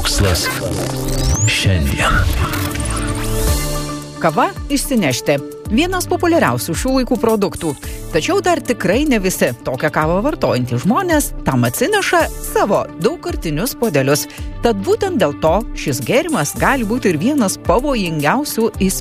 Mokslas šiandien. Kava išsinešti. Vienas populiariausių šių laikų produktų. Tačiau dar tikrai ne visi tokią kavą vartojantys žmonės tam atsineša savo daugkartinius puodelius. Tad būtent dėl to šis gėrimas gali būti ir vienas pavojingiausių